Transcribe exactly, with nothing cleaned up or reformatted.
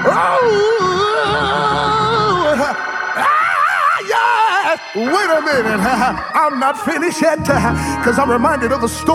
Ah, yes. Wait a minute. I'm not finished yet because I'm reminded of the story.